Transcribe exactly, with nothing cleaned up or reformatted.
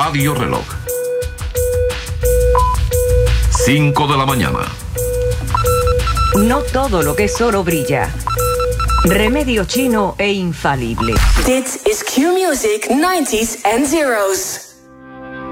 Radio Reloj. cinco de la mañana. No todo lo que es oro brilla. Remedio chino e infalible. Dit is Q-Music nineties and zeros.